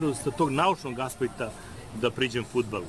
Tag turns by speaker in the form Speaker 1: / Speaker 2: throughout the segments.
Speaker 1: sa tog naučnog aspekta da priđem fudbalu.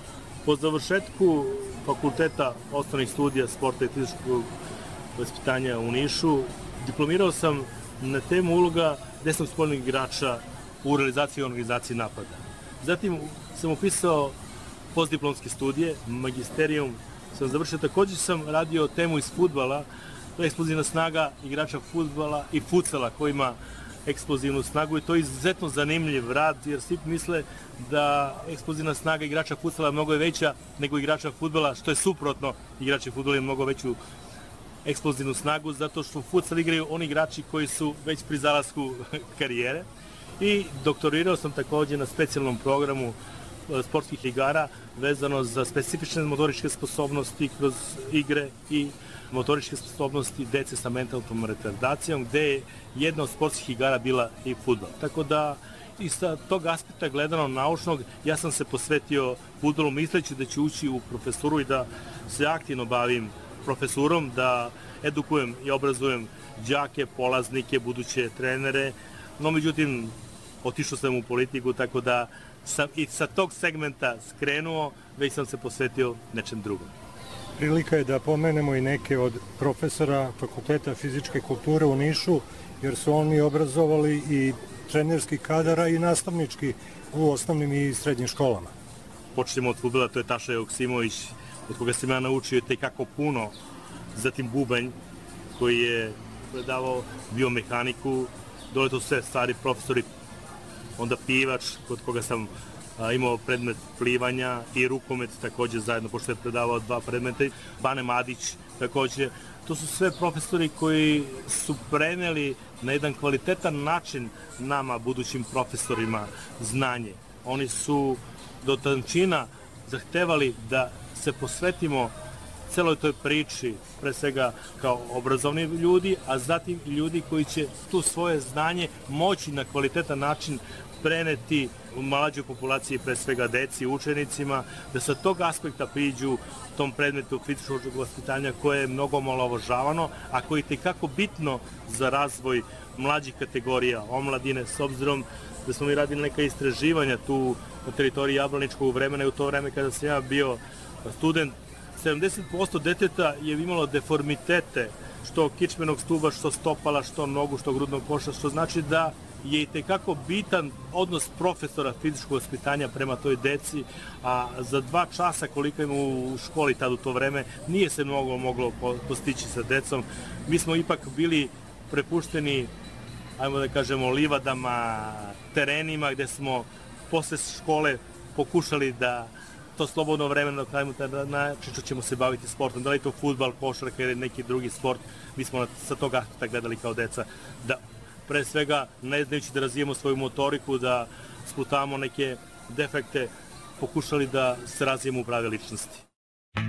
Speaker 1: Po završetku fakulteta osnovnih studija sporta i fizičkog vaspitanja u Nišu diplomirao sam na temu uloga desnog spoljnog igrača u realizaciji i organizaciji napada. Zatim sam upisao postdiplomske studije, magisterijum sam završio, također sam radio temu iz fudbala, to je eksplozivna snaga igrača fudbala i futsala koji ima eksplozivnu snagu i to je izuzetno zanimljiv rad jer svi misle da eksplozivna snaga igrača futsala mnogo je veća nego igrača fudbala, što je suprotno, igrači fudbala imaju mnogo veću eksplozivnu snagu zato što futsal igraju oni igrači koji su već pri zalasku karijere i doktorirao sam također na specijalnom programu sportskih igara vezano za specifične motoričke sposobnosti kroz igre i motoričke sposobnosti dece sa mentalnom retardacijom, gde je jedna od sportskih igara bila i fudbal. Tako da, i sa tog aspekta gledano naučnog, ja sam se posvetio fudbalu misleći da ću ući u profesuru i da se aktivno bavim profesurom, da edukujem i obrazujem đake, polaznike, buduće trenere, no međutim, otišao sam u politiku, tako da sam i sa tog segmenta skrenuo, već sam se posvetio nečem drugom.
Speaker 2: Prilika je da pomenemo i neke od profesora Fakulteta fizičke kulture u Nišu, jer su oni obrazovali i trenerski kadara i nastavnički u osnovnim i srednjim školama.
Speaker 1: Počnemo od fudbala, to je Taša Joksimović, od koga sam ja naučio tekako puno, zatim Bubanj, koji je predavao biomehaniku, dole to sve stari profesori, onda Pivač, kod koga sam imao predmet plivanja i rukomet također zajedno, pošto je predavao 2 predmeta, Bane Madić također. To su sve profesori koji su preneli na jedan kvalitetan način nama, budućim profesorima, znanje. Oni su do tančina zahtevali da se posvetimo celoj toj priči, pre svega kao obrazovni ljudi, a zatim i ljudi koji će tu svoje znanje moći na kvalitetan način preneti u mlađoj populaciji, pre svega deci, učenicima, da sa tog aspekta priđu tom predmetu fizičkog vaspitanja koje je mnogo omalovažavano, a koji je tekako bitno za razvoj mlađih kategorija omladine, s obzirom da smo mi radili neka istraživanja tu na teritoriji Jablaničkog vremena i u to vreme kada sam ja bio student, 70% deteta je imalo deformitete, što kičmenog stuba, što stopala, što nogu, što grudnog koša, što znači da je i tekako bitan odnos profesora fizičkog vaspitanja prema toj deci, a za 2 časa koliko ima u školi tad u to vreme nije se mnogo moglo postići sa decom. Mi smo ipak bili prepušteni, ajmo da kažemo, livadama, terenima gde smo posle škole pokušali da to slobodno vreme na kraju način što ćemo se baviti sportom, da li je to fudbal, košarka ili neki drugi sport, mi smo sa toga aspekta gledali kao deca, da pre svega ne znajući da razvijemo svoju motoriku, da sputavamo neke defekte, pokušali da se razvijemo u prave ličnosti.